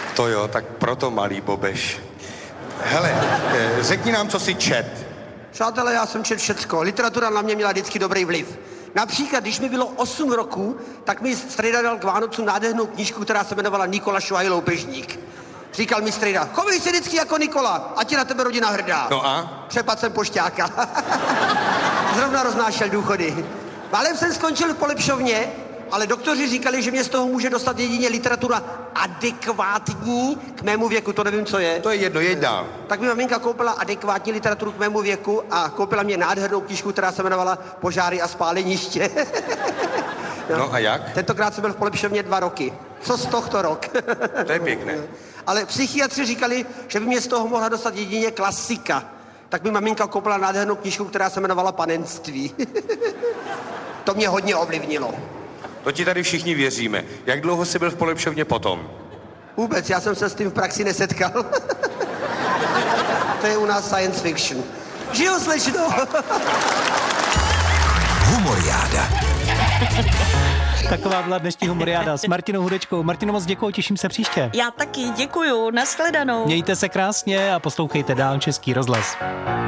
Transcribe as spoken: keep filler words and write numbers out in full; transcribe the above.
To jo, tak proto malý Bobeš. Hele, eh, řekni nám, co jsi čet. Přátelé, já jsem četl všecko. Literatura na mě měla vždycky dobrý vliv. Například, když mi bylo osm roků, tak mi strejda dal k Vánocům nádhernou knížku, která se jmenovala Nikola Šuhaj Loupežník. Říkal mi strejda, chovej se vždycky jako Nikola, ať je na tebe rodina hrdá. No a? Přepad jsem pošťáka. Zrovna roznášel důchody. Málem jsem skončil v polepšovně, ale doktoři říkali, že mě z toho může dostat jedině literatura adekvátní k mému věku, to nevím, co je. To je jedno, jeď dál. Tak mi maminka koupila adekvátní literaturu k mému věku a koupila mě nádhernou knížku, která se jmenovala Požáry a spáleniště. no. no a jak? Tentokrát jsem byl v polepšovně dva roky. Co z tohto rok? To je pěkné. Ale psychiatři říkali, že by mě z toho mohla dostat jedině klasika. Tak mi maminka koupila nádhernou knížku, která se jmenovala Panenství. To mě hodně ovlivnilo. To ti tady všichni věříme. Jak dlouho jsi byl v polepšovně potom? Vůbec, já jsem se s tím v praxi nesetkal. To je u nás science fiction. Žiju, slečno. Humoriáda. Taková byla dnešní humoriáda s Martinou Hudečkou. Martino, moc děkuju, těším se příště. Já taky děkuju, nashledanou. Mějte se krásně a poslouchejte dál Český rozhlas.